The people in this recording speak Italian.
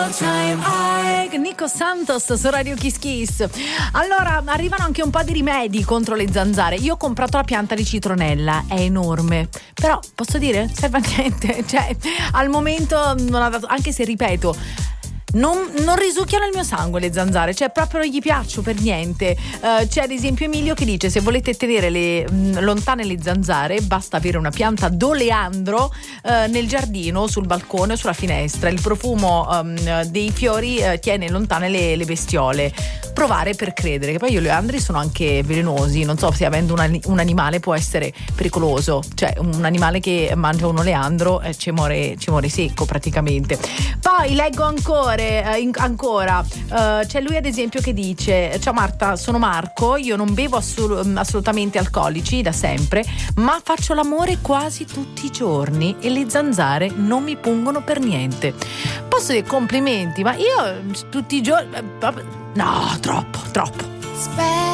Nico Santos su Radio Kiss Kiss. Allora, arrivano anche un po' di rimedi contro le zanzare. Io ho comprato la pianta di citronella, è enorme, però posso dire, serve a niente, cioè al momento non ha dato, anche se ripeto, non risucchiano il mio sangue le zanzare, cioè proprio non gli piaccio per niente. C'è ad esempio Emilio che dice: se volete tenere lontane le zanzare basta avere una pianta d'oleandro nel giardino, sul balcone o sulla finestra. Il profumo dei fiori tiene lontane le bestiole. Provare per credere, che poi gli oleandri sono anche velenosi, non so se avendo un animale può essere pericoloso, cioè un animale che mangia un oleandro ci muore secco praticamente. Poi leggo ancora c'è lui ad esempio che dice: ciao Marta, sono Marco, io non bevo assolutamente alcolici da sempre, ma faccio l'amore quasi tutti i giorni e le zanzare non mi pungono per niente. Posso dire complimenti, ma io tutti i giorni no, troppo